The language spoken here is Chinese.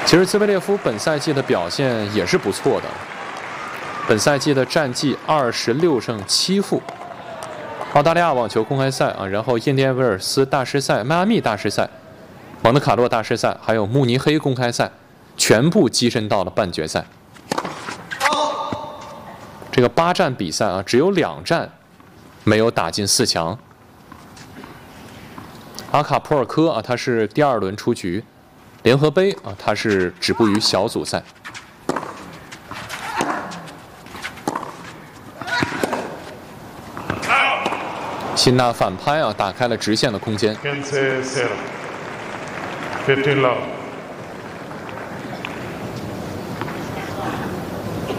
其实兹维列夫本赛季的表现也是不错的，本赛季的战绩26胜7负。澳大利亚网球公开赛啊，然后印第安维尔斯大师赛、迈阿密大师赛、蒙特卡洛大师赛，还有慕尼黑公开赛，全部跻身到了半决赛。这个8战比赛啊，只有2战没有打进4强。阿卡普尔科啊，他是第2轮出局。联合杯啊，他是止步于小组赛。辛纳反拍啊，打开了直线的空间。 15 love。